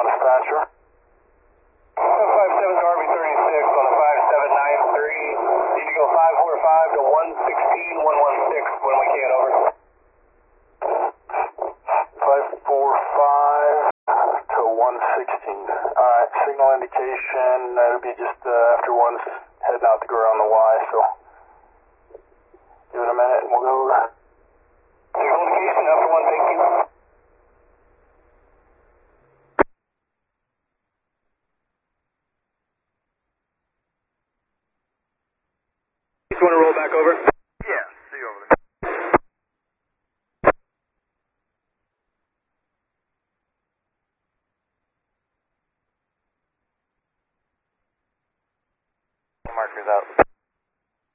on dispatcher. 57 to RB36 on a 5793. Need to go 545 to 116 116 when we can, over. 545 to 116. Alright, signal indication, that'll be just after one's heading out to go around the Y, so give it a minute and we'll go over. Signal indication after one, thank you. Just want to roll back over? Yeah, see you over there. Markers out.